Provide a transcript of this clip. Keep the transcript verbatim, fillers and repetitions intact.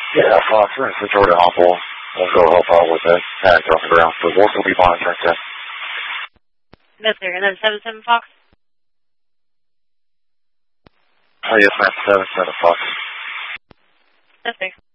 Yeah, Fox, we're in Central Awful. We'll go help out with that pack off the ground, but we'll still be monitoring that. Yes, sir. And then seven seven Fox? Oh, yes, ma'am. seven seven Fox. Yes, sir.